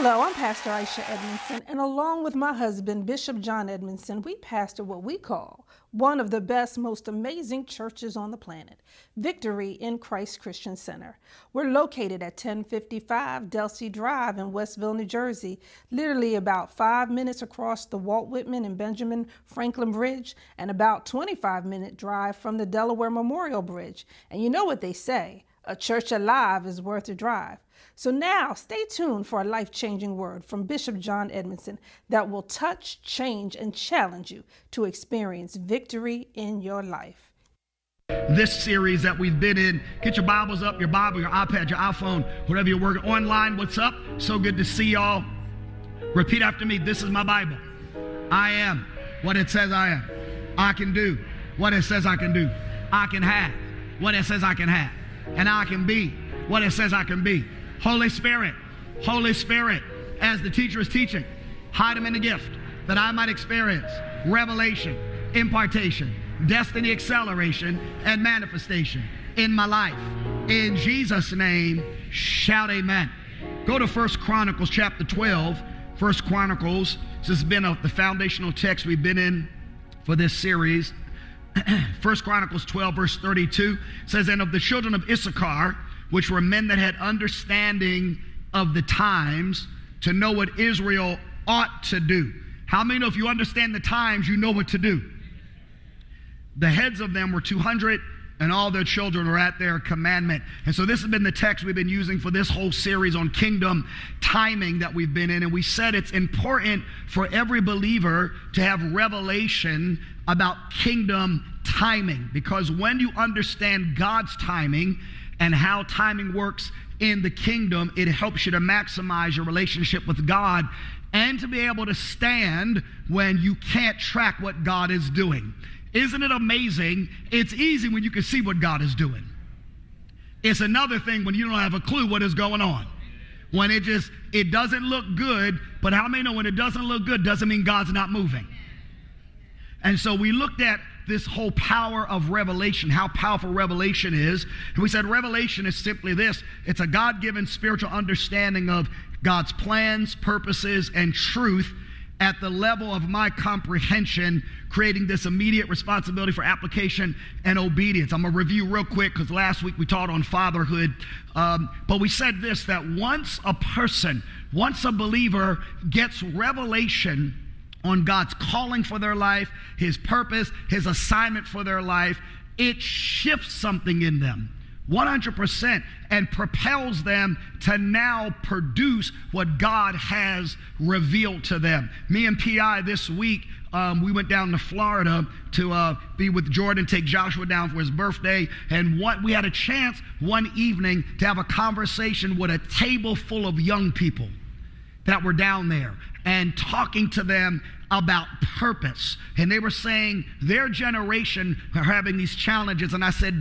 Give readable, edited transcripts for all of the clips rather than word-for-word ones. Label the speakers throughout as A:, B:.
A: Hello, I'm Pastor Aisha Edmondson, and along with my husband, Bishop John Edmondson, we pastor what we call one of the best, most amazing churches on the planet, Victory in Christ Christian Center. We're located at 1055 Delsea Drive in Westville, New Jersey, literally about 5 minutes across the Walt Whitman and Benjamin Franklin Bridge, and about 25-minute drive from the Delaware Memorial Bridge. And you know what they say, a church alive is worth a drive. So now, stay tuned for a life-changing word from Bishop John Edmondson that will touch, change, and challenge you to experience victory in your life.
B: This series that we've been in, get your Bibles up, your Bible, your iPad, your iPhone, whatever you're working online. What's up? So good to see y'all. Repeat after me. This is my Bible. I am what it says I am. I can do what it says I can do. I can have what it says I can have. And I can be what it says I can be. Holy Spirit, as the teacher is teaching, hide him in the gift that I might experience revelation, impartation, destiny acceleration, and manifestation in my life. In Jesus' name, shout amen. Go to 1 Chronicles chapter 12. 1 Chronicles, this has been the foundational text we've been in for this series. 1 Chronicles 12 verse 32 says, and of the children of Issachar, which were men that had understanding of the times to know what Israel ought to do. How many know if you understand the times, you know what to do? The heads of them were 200, and all their children were at their commandment. And so this has been the text we've been using for this whole series on kingdom timing that we've been in. And we said it's important for every believer to have revelation about kingdom timing, because when you understand God's timing and how timing works in the kingdom, it helps you to maximize your relationship with God and to be able to stand when you can't track what God is doing. Isn't it amazing? It's easy when you can see what God is doing. It's another thing when you don't have a clue what is going on. When it doesn't look good, but how many know when it doesn't look good doesn't mean God's not moving? And so we looked at this whole power of revelation, how powerful revelation is. And we said revelation is simply this. It's a God-given spiritual understanding of God's plans, purposes, and truth at the level of my comprehension, creating this immediate responsibility for application and obedience. I'm going to review real quick because last week we taught on fatherhood. But we said this, that once a believer gets revelation on God's calling for their life, his purpose, his assignment for their life, it shifts something in them 100% and propels them to now produce what God has revealed to them. Me and P.I. this week, we went down to Florida to be with Jordan, take Joshua down for his birthday, and we had a chance one evening to have a conversation with a table full of young people that were down there and talking to them about purpose. And they were saying their generation are having these challenges. And I said,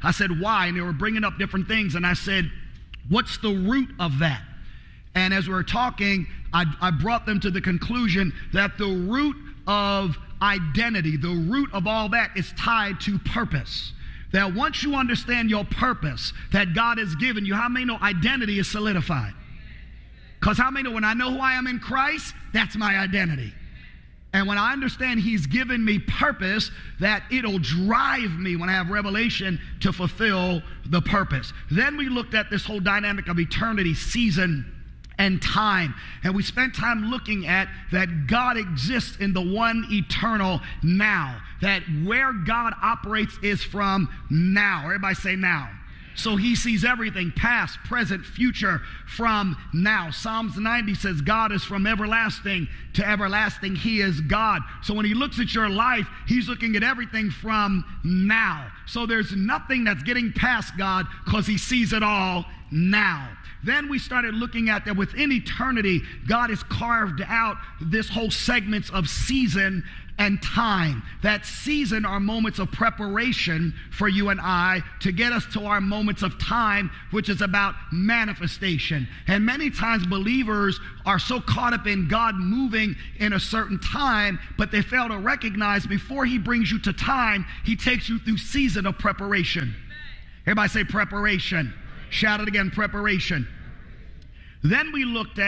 B: why? And they were bringing up different things. And I said, what's the root of that? And as we were talking, I brought them to the conclusion that the root of identity, the root of all that is tied to purpose. That once you understand your purpose that God has given you, how many know identity is solidified? Because how many know when I know who I am in Christ, that's my identity. And when I understand he's given me purpose, that it'll drive me when I have revelation to fulfill the purpose. Then we looked at this whole dynamic of eternity, season, and time. And we spent time looking at that God exists in the one eternal now. That where God operates is from now. Everybody say now. So he sees everything, past, present, future, from now. Psalms 90 says God is from everlasting to everlasting. He is God. So when he looks at your life, he's looking at everything from now. So there's nothing that's getting past God because he sees it all now. Then we started looking at that within eternity, God has carved out this whole segments of season and time. That season are moments of preparation for you and I to get us to our moments of time, which is about manifestation. And many times believers are so caught up in God moving in a certain time, but they fail to recognize before he brings you to time, he takes you through season of preparation. Everybody say preparation. Shout it again, preparation. Then we looked at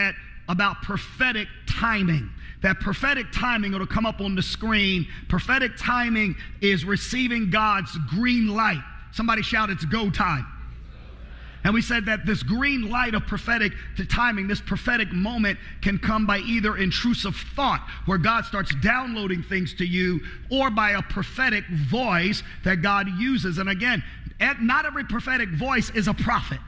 B: about prophetic timing. That prophetic timing, it'll come up on the screen. Prophetic timing is receiving God's green light. Somebody shout, it's go time. And we said that this green light of prophetic timing, this prophetic moment, can come by either intrusive thought, where God starts downloading things to you, or by a prophetic voice that God uses. And again, not every prophetic voice is a prophet.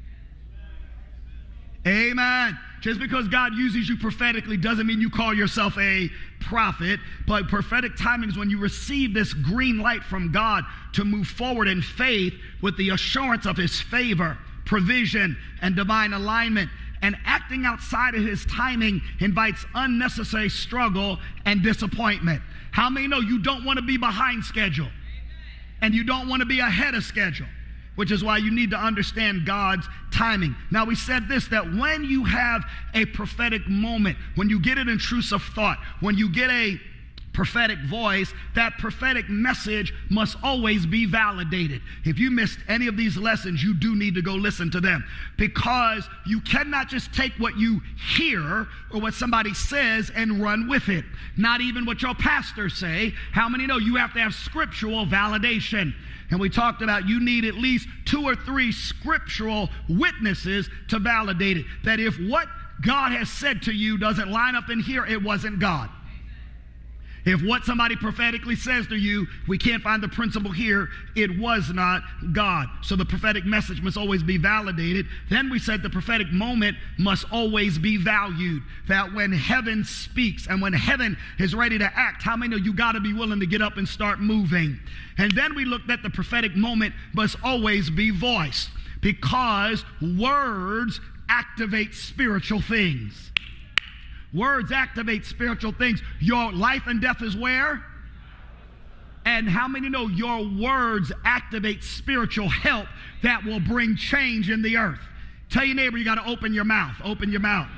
B: Amen. Just because God uses you prophetically doesn't mean you call yourself a prophet. But prophetic timing is when you receive this green light from God to move forward in faith with the assurance of his favor, provision, and divine alignment. And acting outside of his timing invites unnecessary struggle and disappointment. How many know you don't want to be behind schedule? And you don't want to be ahead of schedule, which is why you need to understand God's timing. Now, we said this, that when you have a prophetic moment, when you get an intrusive thought, when you get a prophetic voice, that prophetic message must always be validated. If you missed any of these lessons, you do need to go listen to them, because you cannot just take what you hear or what somebody says and run with it. Not even what your pastors say. How many know you have to have scriptural validation? And we talked about you need at least 2 or 3 scriptural witnesses to validate it. That if what God has said to you doesn't line up in here, it wasn't God. If what somebody prophetically says to you, we can't find the principle here, it was not God. So the prophetic message must always be validated. Then we said the prophetic moment must always be valued. That when heaven speaks and when heaven is ready to act, how many know you got to be willing to get up and start moving? And then we looked at the prophetic moment must always be voiced, because words activate spiritual things. Words activate spiritual things. Your life and death is where? And how many know your words activate spiritual help that will bring change in the earth? Tell your neighbor you got to open your mouth. Open your mouth.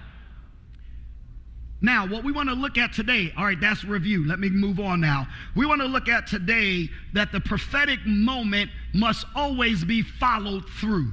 B: Now, what we want to look at today, all right, that's review. Let me move on now. We want to look at today that the prophetic moment must always be followed through.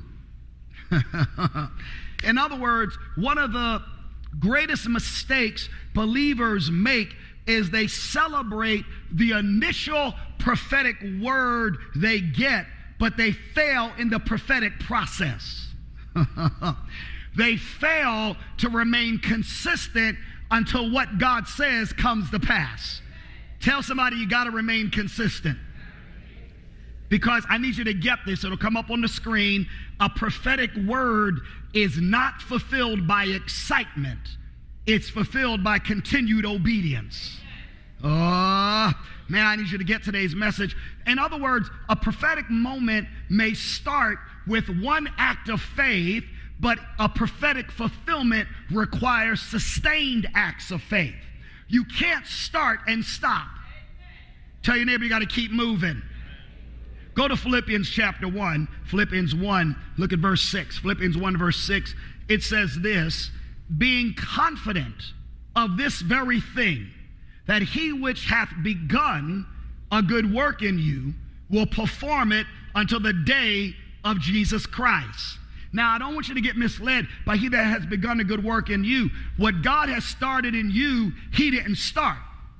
B: In other words, one of the greatest mistakes believers make is they celebrate the initial prophetic word they get, but they fail in the prophetic process. They fail to remain consistent until what God says comes to pass. Tell somebody you got to remain consistent. Because I need you to get this. It'll come up on the screen. A prophetic word is not fulfilled by excitement. It's fulfilled by continued obedience. Oh, man, I need you to get today's message. In other words, a prophetic moment may start with one act of faith, but a prophetic fulfillment requires sustained acts of faith. You can't start and stop. Tell your neighbor you got to keep moving. Go to Philippians chapter 1. Philippians 1, look at verse 6. Philippians 1 verse 6. It says this, being confident of this very thing, that he which hath begun a good work in you will perform it until the day of Jesus Christ. Now, I don't want you to get misled by he that has begun a good work in you. What God has started in you, he didn't start.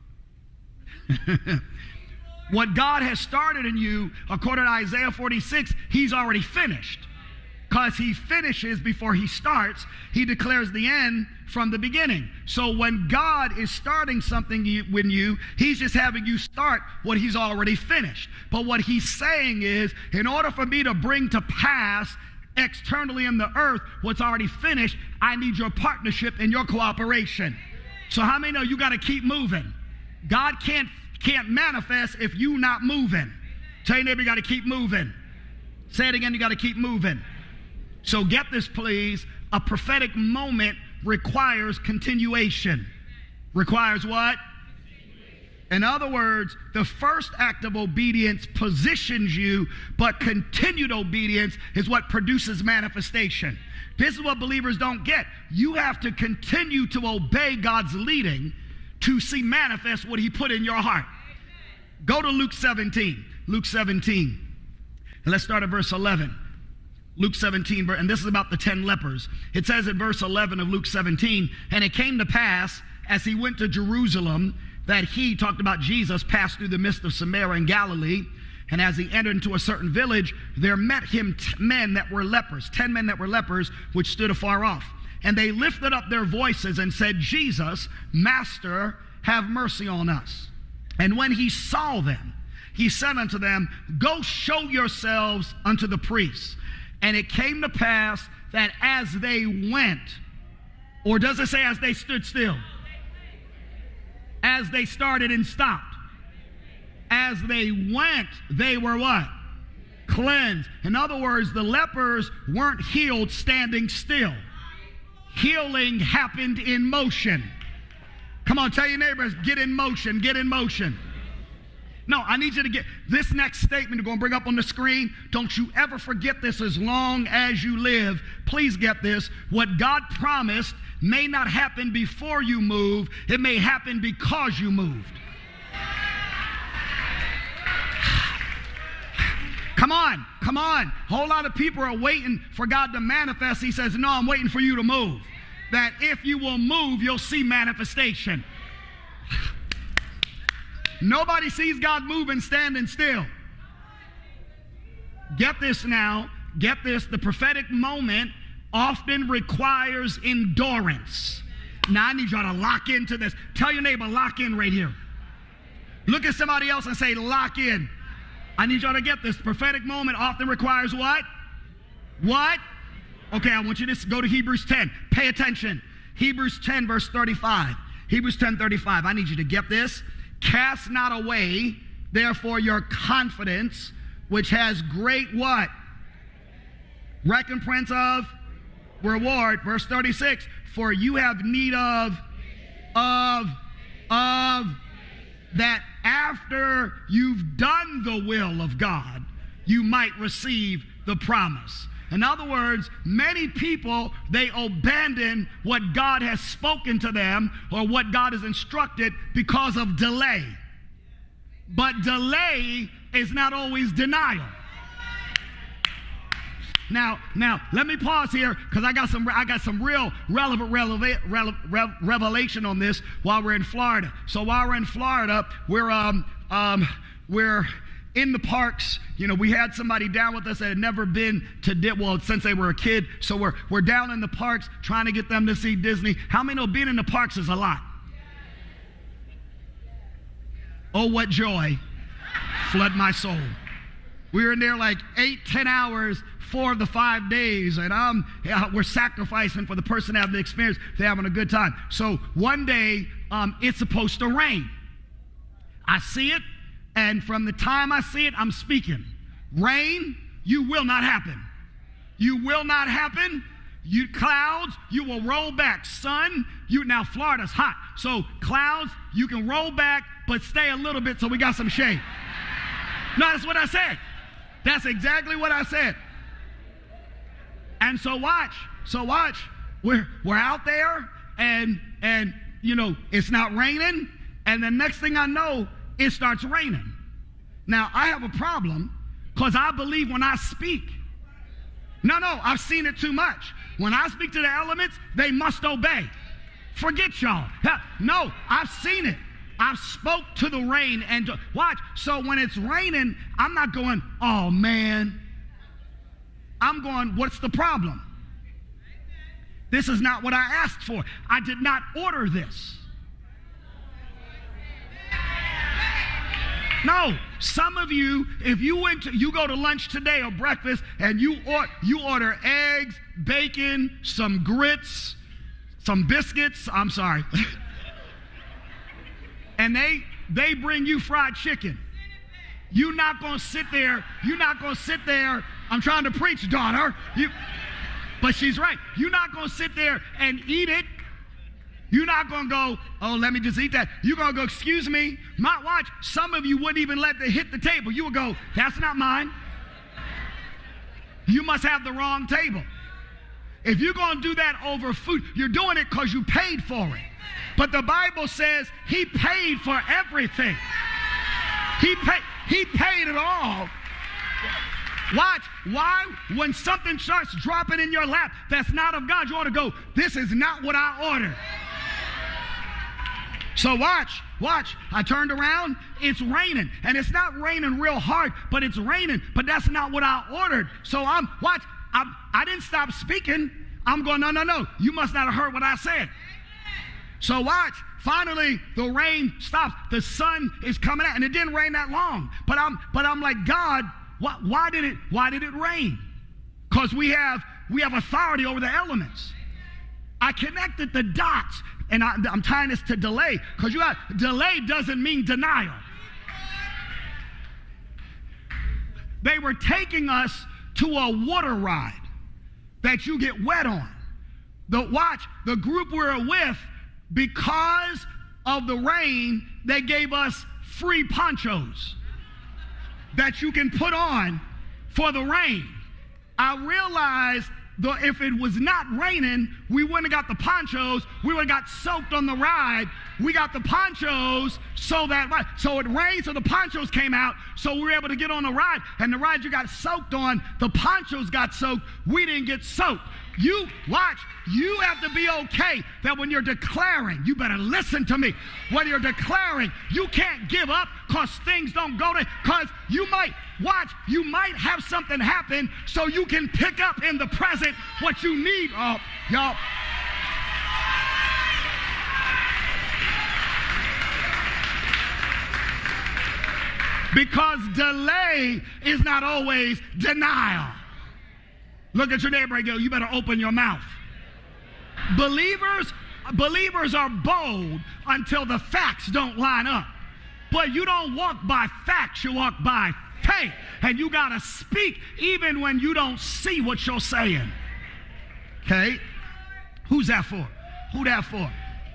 B: What God has started in you, according to Isaiah 46, he's already finished. Because he finishes before he starts. He declares the end from the beginning. So when God is starting something in you, he's just having you start what he's already finished. But what he's saying is, in order for me to bring to pass externally in the earth what's already finished, I need your partnership and your cooperation. So how many know you got to keep moving? God can't manifest if you not moving. Tell your neighbor you got to keep moving. Say it again, you got to keep moving. So get this, please. A prophetic moment requires continuation. Requires what? In other words, the first act of obedience positions you, but continued obedience is what produces manifestation. This is what believers don't get. You have to continue to obey God's leading to see manifest what he put in your heart. Go to Luke 17. Luke 17. And let's start at verse 11. Luke 17, and this is about the 10 lepers. It says in verse 11 of Luke 17, and it came to pass as he went to Jerusalem that he, talked about Jesus, passed through the midst of Samaria and Galilee. And as he entered into a certain village, there met him 10 men that were lepers, which stood afar off. And they lifted up their voices and said, Jesus, Master, have mercy on us. And when he saw them, he said unto them, go show yourselves unto the priests. And it came to pass that as they went, or does it say as they stood still? As they started and stopped. As they went, they were what? Cleansed. In other words, the lepers weren't healed standing still. Healing happened in motion. Come on, tell your neighbors, get in motion, get in motion. No, I need you to get this next statement we're going to bring up on the screen. Don't you ever forget this as long as you live. Please get this. What God promised may not happen before you move. It may happen because you moved. Come on, come on. A whole lot of people are waiting for God to manifest. He says, no, I'm waiting for you to move. That if you will move, you'll see manifestation. Nobody sees God moving standing still. Get this now. Get this. The prophetic moment often requires endurance. Now, I need y'all to lock into this. Tell your neighbor, lock in right here. Look at somebody else and say, lock in. I need y'all to get this. Prophetic moment often requires what? What? Okay, I want you to go to Hebrews 10. Pay attention. Hebrews 10, verse 35. Hebrews 10, 35. I need you to get this. Cast not away, therefore, your confidence, which has great what? Recompense of reward. Verse 36. For you have need of that after you've done the will of God, you might receive the promise. In other words, many people, they abandon what God has spoken to them or what God has instructed because of delay. But delay is not always denial. Now, let me pause here because I got some real relevant revelation on this while we're in Florida. So while we're in Florida, we're in the parks. You know, we had somebody down with us that had never been to since they were a kid. So we're down in the parks trying to get them to see Disney. How many know being in the parks is a lot? Oh, what joy flood my soul. We were in there like 8-10 hours 4 of the 5 days, and we're sacrificing for the person having the experience. They're having a good time. So one day, it's supposed to rain. I see it, and from the time I see it, I'm speaking. Rain, you will not happen. You will not happen. You clouds, you will roll back. Sun, now Florida's hot. So clouds, you can roll back, but stay a little bit so we got some shade. No, that's what I said. That's exactly what I said. And so watch. We're out there and you know, it's not raining, and the next thing I know, it starts raining. Now, I have a problem because I believe when I speak. No, I've seen it too much. When I speak to the elements, they must obey. Forget y'all. No, I've seen it. I've spoke to the rain and watch. So when it's raining, I'm not going, oh man. I'm going, what's the problem? This is not what I asked for. I did not order this. No, some of you, if you go to lunch today or breakfast and you order eggs, bacon, some grits, some biscuits, I'm sorry. And they bring you fried chicken. You're not going to sit there. I'm trying to preach, daughter. But she's right. You're not going to sit there and eat it. You're not going to go, oh, let me just eat that. You're going to go, excuse me. Watch, some of you wouldn't even let it hit the table. You would go, that's not mine. You must have the wrong table. If you're going to do that over food, you're doing it because you paid for it. But the Bible says he paid for everything. He paid it all. Watch. Why? When something starts dropping in your lap that's not of God, you ought to go, this is not what I ordered. So watch. I turned around, it's raining. And it's not raining real hard, but it's raining. But that's not what I ordered. So I didn't stop speaking. I'm going, no. You must not have heard what I said. So watch. Finally, the rain stops. The sun is coming out. And it didn't rain that long. But I'm like, God, why did it rain? Because we have authority over the elements. I connected the dots. And I'm tying this to delay, because delay doesn't mean denial. They were taking us to a water ride that you get wet on. The group we were with, because of the rain, they gave us free ponchos that you can put on for the rain. I realized if it was not raining, we wouldn't have got the ponchos. We would have got soaked on the ride. We got the ponchos so it rained, so the ponchos came out, so we were able to get on the ride. And the ride you got soaked on, the ponchos got soaked. We didn't get soaked. You have to be okay that when you're declaring, you better listen to me. When you're declaring, you can't give up because things don't go to, because you might have something happen so you can pick up in the present what you need. Oh, y'all. Because delay is not always denial. Look at your neighbor and go, you better open your mouth. Believers are bold until the facts don't line up. But you don't walk by facts, you walk by faith. And you got to speak even when you don't see what you're saying. Okay? Who's that for? Who that for?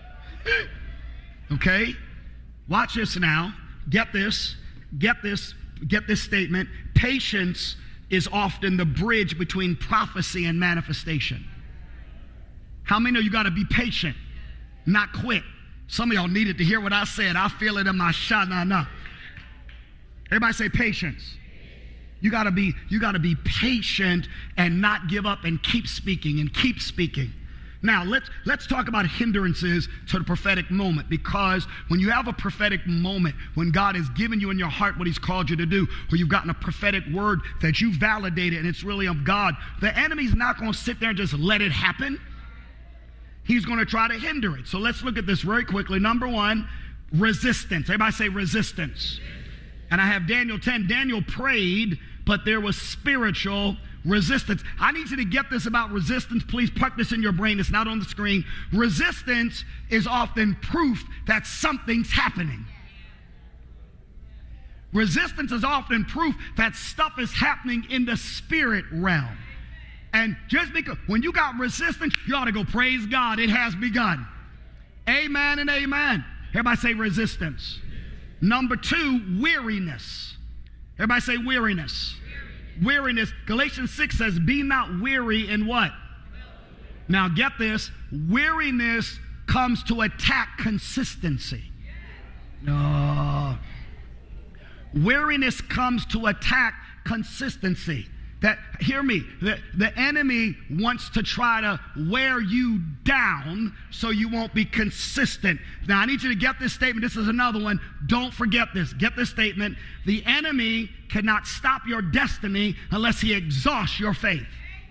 B: Okay? Watch this now. Get this statement. Patience is often the bridge between prophecy and manifestation. How many know you got to be patient, not quit? Some of y'all needed to hear what I said. I feel it in my shana. Everybody say patience. You got to be patient and not give up and keep speaking and keep speaking. Now, let's talk about hindrances to the prophetic moment, because when you have a prophetic moment, when God has given you in your heart what he's called you to do, or you've gotten a prophetic word that you validated and it's really of God, the enemy's not going to sit there and just let it happen. He's going to try to hinder it. So let's look at this very quickly. Number one, resistance. Everybody say resistance. And I have Daniel 10. Daniel prayed, but there was spiritual resistance. I need you to get this about resistance. Please put this in your brain. It's not on the screen. Resistance is often proof that something's happening. Resistance is often proof that stuff is happening in the spirit realm. And just because, when you got resistance, you ought to go, praise God, it has begun. Amen and amen. Everybody say resistance. Number two, weariness. Everybody say weariness. Weariness. Galatians 6 says, be not weary in what? Now get this. Weariness comes to attack consistency. Weariness comes to attack consistency. Hear me, the enemy wants to try to wear you down so you won't be consistent. Now, I need you to get this statement. This is another one. Don't forget this. Get this statement. The enemy cannot stop your destiny unless he exhausts your faith.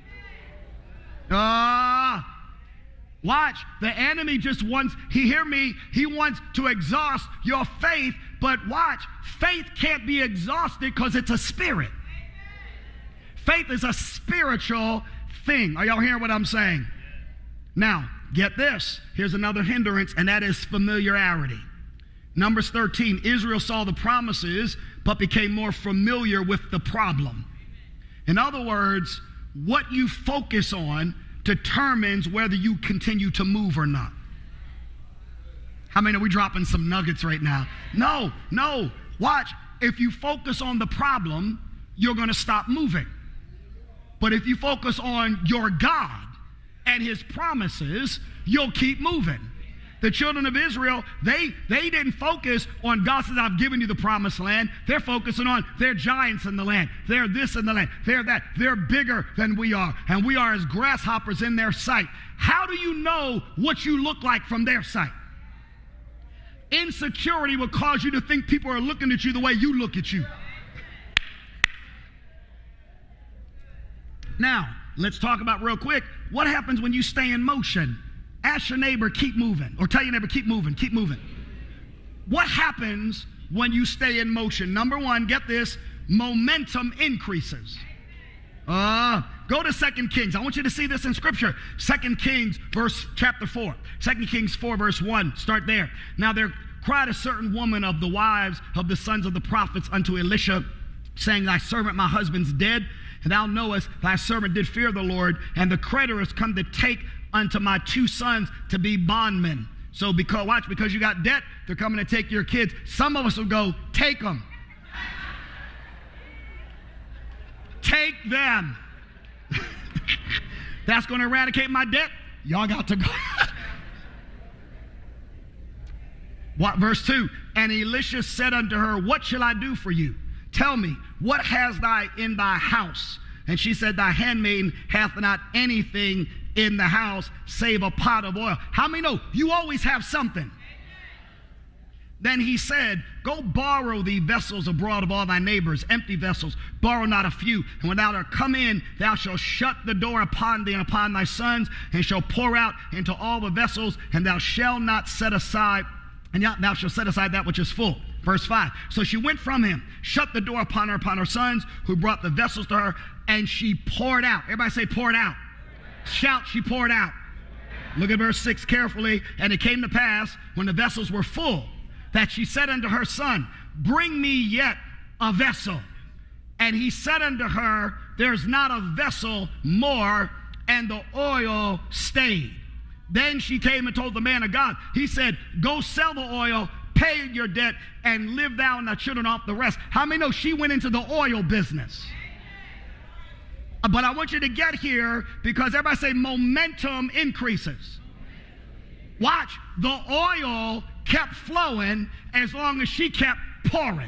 B: Watch. The enemy just wants, he wants to exhaust your faith, but watch, faith can't be exhausted because it's a spirit. Faith is a spiritual thing. Are y'all hearing what I'm saying? Now, get this. Here's another hindrance, and that is familiarity. Numbers 13, Israel saw the promises, but became more familiar with the problem. In other words, what you focus on determines whether you continue to move or not. How many are we dropping some nuggets right now? No. Watch. If you focus on the problem, you're going to stop moving. But if you focus on your God and his promises, you'll keep moving. The children of Israel, they didn't focus on God says, I've given you the promised land. They're focusing on they're giants in the land. They're this in the land. They're that. They're bigger than we are. And we are as grasshoppers in their sight. How do you know what you look like from their sight? Insecurity will cause you to think people are looking at you the way you look at you. Now, let's talk about real quick, what happens when you stay in motion? Ask your neighbor, keep moving. Or tell your neighbor, keep moving, keep moving. What happens when you stay in motion? Number one, get this, momentum increases. Go to 2 Kings. I want you to see this in Scripture. 2 Kings, chapter 4. 2 Kings 4, verse 1. Start there. Now there cried a certain woman of the wives of the sons of the prophets unto Elisha, saying, Thy servant, my husband's dead, and thou knowest thy servant did fear the Lord, and the creditor is come to take unto my 2 sons to be bondmen. So because you got debt, they're coming to take your kids. Some of us will go, take them. Take them. That's going to eradicate my debt? Y'all got to go. What, verse 2, and Elisha said unto her, What shall I do for you? Tell me, what hast thou in thy house? And she said, Thy handmaiden hath not anything in the house save a pot of oil. How many know you always have something? Then he said, Go borrow thee vessels abroad of all thy neighbors, empty vessels, borrow not a few. And when thou art come in, thou shalt shut the door upon thee and upon thy sons, and shalt pour out into all the vessels, and thou shalt not set aside, and thou shalt set aside that which is full. Verse 5. So she went from him, shut the door upon her sons, who brought the vessels to her, and she poured out. Everybody say, poured out. Shout, she poured out. Look at verse 6 carefully. And it came to pass, when the vessels were full, that she said unto her son, Bring me yet a vessel. And he said unto her, There's not a vessel more, and the oil stayed. Then she came and told the man of God. He said, Go sell the oil, pay your debt, and live thou and thy children off the rest. How many know she went into the oil business? But I want you to get here because everybody say momentum increases. Watch, the oil kept flowing as long as she kept pouring.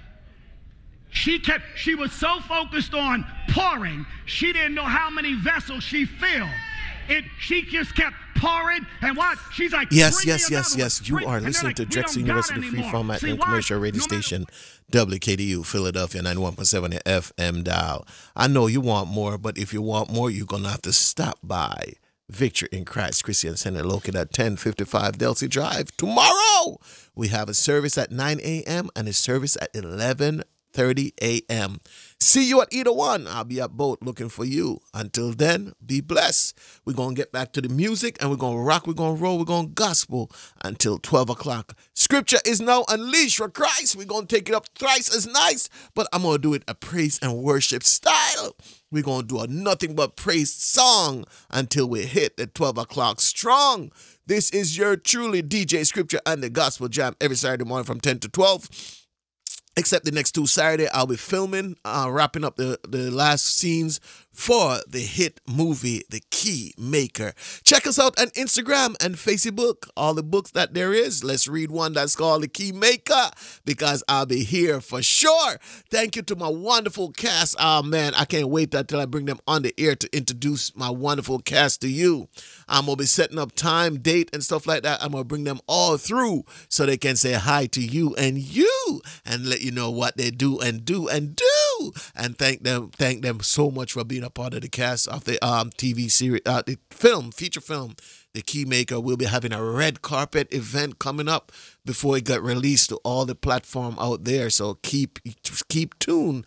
B: She was so focused on pouring, she didn't know how many vessels she filled. She just kept pouring, and what? She's like,
C: yes. You are listening to Drexel University Free Format and Commercial Radio Station, WKDU, Philadelphia, 91.7 FM dial. I know you want more, but if you want more, you're going to have to stop by Victory in Christ Christian Center, located at 1055 Delsey Drive. Tomorrow, we have a service at 9 a.m. and a service at 11:30 a.m. See you at either one. I'll be at both looking for you. Until then, be blessed. We're going to get back to the music and we're going to rock, we're going to roll, we're going to gospel until 12 o'clock. Scripture is now unleashed for Christ. We're going to take it up thrice as nice, but I'm going to do it a praise and worship style. We're going to do a nothing but praise song until we hit the 12 o'clock strong. This is your truly DJ Scripture and the Gospel Jam every Saturday morning from 10 to 12. Except the next 2 Saturdays, I'll be filming, wrapping up the last scenes for the hit movie, The Key Maker. Check us out on Instagram and Facebook, all the books that there is. Let's read one that's called The Key Maker, because I'll be here for sure. Thank you to my wonderful cast. Oh, man, I can't wait until I bring them on the air to introduce my wonderful cast to you. I'm going to be setting up time, date, and stuff like that. I'm going to bring them all through so they can say hi to you and let you know what they do and do. And thank them so much for being a part of the cast of the TV series, the feature film, The Key Maker. We'll be having a red carpet event coming up before it got released to all the platform out there. So stay tuned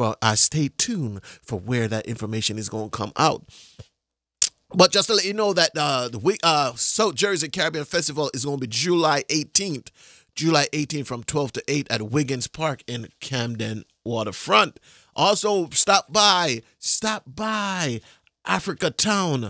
C: for where that information is going to come out. But just to let you know that the South Jersey Caribbean Festival is going to be July 18th from 12 to 8 at Wiggins Park in Camden Waterfront. Also, stop by Africa Town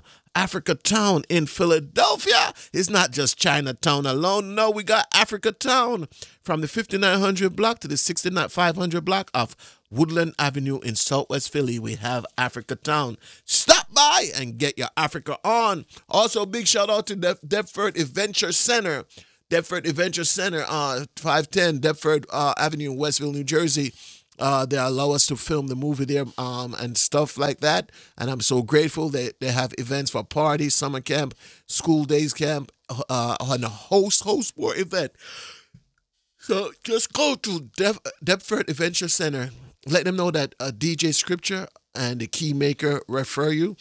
C: in Philadelphia. It's not just Chinatown alone. No, we got Africa Town from the 5900 block to the 500 block of Woodland Avenue in Southwest Philly. We have Africa Town. Stop by and get your Africa on. Also, big shout out to Deptford Adventure Center. Deptford Adventure Center, 510 Deptford Avenue in Westville, New Jersey. They allow us to film the movie there and stuff like that. And I'm so grateful that they have events for parties, summer camp, school days camp, and a host more event. So just go to Deptford Adventure Center. Let them know that DJ Scripture and the Keymaker refer you.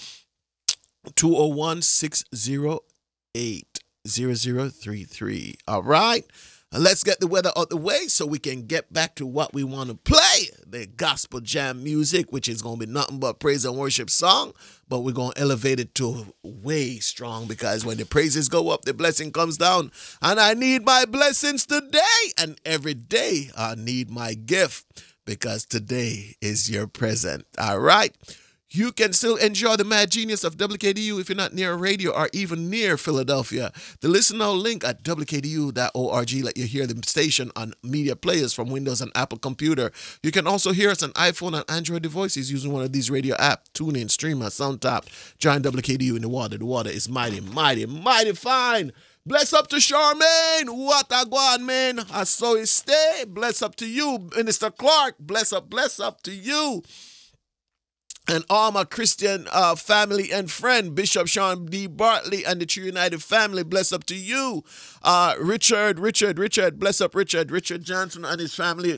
C: 201-608-0033. All right. Let's get the weather out the way so we can get back to what we want to play. The gospel jam music, which is going to be nothing but praise and worship song. But we're going to elevate it to way strong, because when the praises go up, the blessing comes down. And I need my blessings today. And every day I need my gift, because today is your present. All right. You can still enjoy the mad genius of WKDU if you're not near a radio or even near Philadelphia. The listen now link at wkdu.org let you hear the station on media players from Windows and Apple computer. You can also hear us on iPhone and Android devices using one of these radio apps. TuneIn, Streamer, SoundTap. Join WKDU in the water. The water is mighty, mighty, mighty fine. Bless up to Charmaine. What a guan, man. I saw it stay. Bless up to you, Minister Clark. Bless up to you. And all my Christian family and friend, Bishop Sean D. Bartley and the True United family, bless up to you. Richard, bless up Richard Johnson and his family,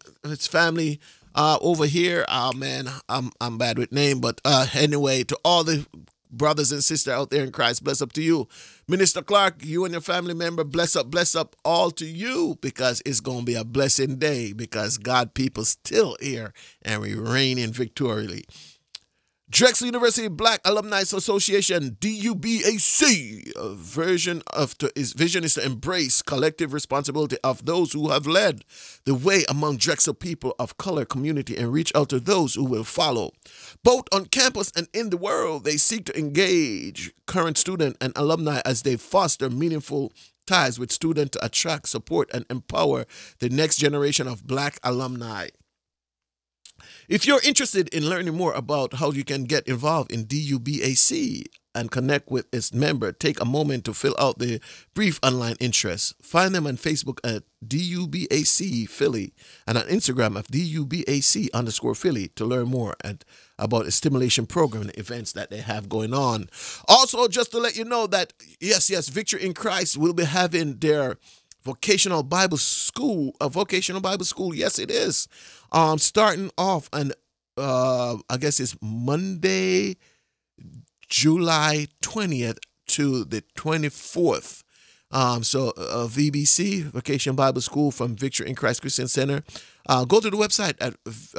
C: over here. Oh man, I'm bad with name, but anyway, to all the brothers and sisters out there in Christ, bless up to you. Minister Clark, you and your family member, bless up all to you, because it's going to be a blessing day, because God people still here and we reign victoriously. Drexel University Black Alumni Association, DUBAC, his vision is to embrace collective responsibility of those who have led the way among Drexel people of color community and reach out to those who will follow. Both on campus and in the world, they seek to engage current student and alumni as they foster meaningful ties with students to attract, support, and empower the next generation of Black alumni. If you're interested in learning more about how you can get involved in DUBAC and connect with its member, take a moment to fill out the brief online interest. Find them on Facebook at DUBAC Philly and on Instagram at DUBAC_Philly to learn more about the stimulation program and events that they have going on. Also, just to let you know that, yes, Victory in Christ will be having their vocational Bible school. Yes, it is. Starting off on, I guess it's Monday, July 20th to the 24th. So VBC, Vacation Bible School from Victory in Christ Christian Center. Go to the website at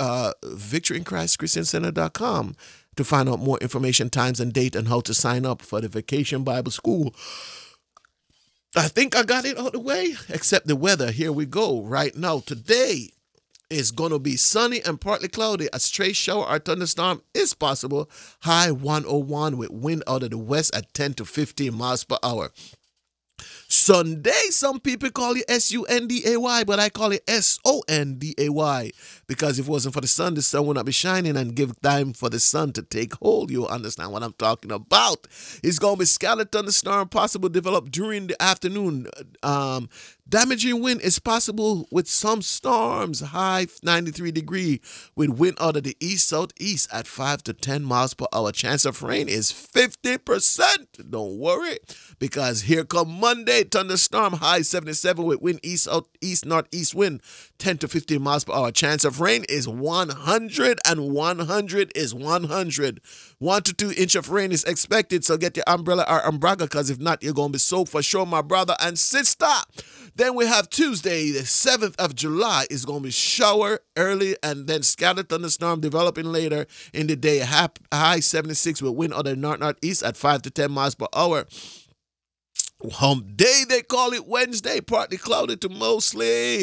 C: victoryinChristChristiancenter.com to find out more information, times and date, and how to sign up for the Vacation Bible School. I think I got it all the way, except the weather. Here we go right now. Today is going to be sunny and partly cloudy. A stray shower or thunderstorm is possible. High 101 with wind out of the west at 10 to 15 miles per hour. Sunday, some people call it S-U-N-D-A-Y, but I call it S-O-N-D-A-Y, because if it wasn't for the sun would not be shining and give time for the sun to take hold. You understand what I'm talking about. It's going to be scattered thunderstorm possible develop during the afternoon. Damaging wind is possible with some storms. High 93 degree with wind out of the east-southeast at 5 to 10 miles per hour. Chance of rain is 50%. Don't worry, because here come Monday. Thunderstorm, high 77 with wind east-southeast, northeast wind 10 to 15 miles per hour. Chance of rain is 100, and 100 is 100. 1 to 2 inch of rain is expected, so get your umbrella or umbrella, because if not, you're going to be soaked for sure, my brother and sister. Then we have Tuesday, the 7th of July, is going to be shower early and then scattered thunderstorm developing later in the day. High 76 with wind out of the northeast at 5 to 10 miles per hour. Hump day, they call it Wednesday, partly cloudy to mostly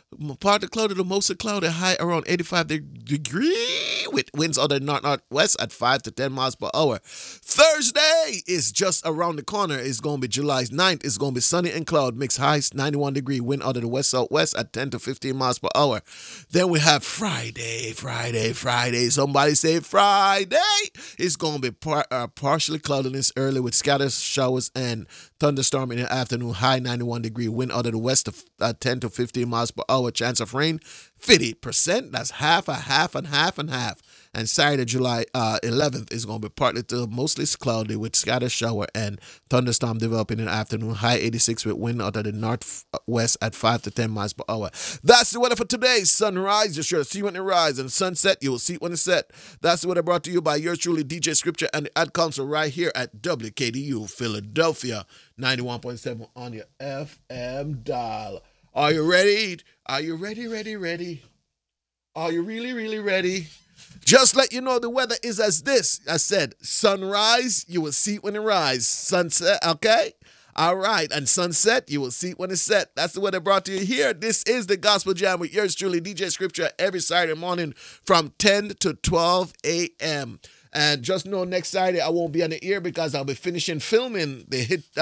C: Partly cloudy to mostly cloudy, high around 85 degrees with winds out of northwest at 5 to 10 miles per hour. Thursday is just around the corner. It's going to be July 9th. It's going to be sunny and cloud, mixed highs 91 degree, wind out of the west-southwest at 10 to 15 miles per hour. Then we have Friday. Somebody say Friday. It's going to be partially cloudiness early with scattered showers and thunderstorm in the afternoon, high 91 degree, wind out of the west of 10 to 15 miles per hour. Chance of rain 50%. That's half, a half, and half and half. And Saturday, July 11th is going to be partly to mostly cloudy with scattered shower and thunderstorm developing in the afternoon, high 86 with wind out of the northwest at 5 to 10 miles per hour. That's the weather for today. Sunrise, you're sure to see when it rises, and sunset, you will see when it set. That's the weather brought to you by yours truly, DJ Scripture, and the Ad Council right here at WKDU Philadelphia 91.7 on your FM dial. Are you ready? Are you ready? Are you really ready? Just let you know the weather is as this. I said, sunrise, you will see it when it rises. Sunset, okay? All right. And sunset, you will see it when it's set. That's the weather brought to you here. This is the Gospel Jam with yours truly, DJ Scripture, every Saturday morning from 10 to 12 a.m. And just know next Saturday I won't be on the air because I'll be finishing filming the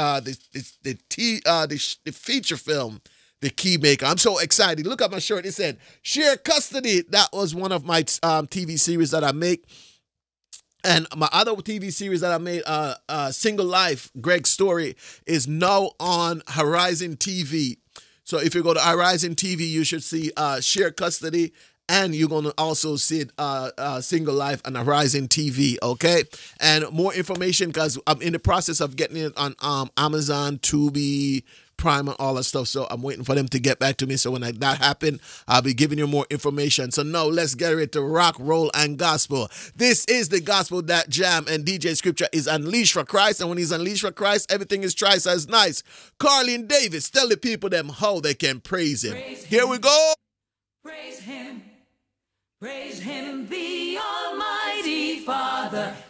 C: feature film, The Keymaker. I'm so excited. Look at my shirt. It said, Share Custody. That was one of my TV series that I make. And my other TV series that I made, Single Life, Greg's Story, is now on Horizon TV. So if you go to Horizon TV, you should see Share Custody. And you're going to also see Single Life on Horizon TV, okay? And more information, because I'm in the process of getting it on Amazon, Tubi, Prime, and all that stuff. So I'm waiting for them to get back to me. So when that happens, I'll be giving you more information. So now let's get ready to rock, roll, and gospel. This is the Gospel That Jam, and DJ Scripture is unleashed for Christ. And when he's unleashed for Christ, everything is twice as nice. Carlene Davis, tell the people them how they can praise him. Here we go.
D: Praise him, the Almighty Father.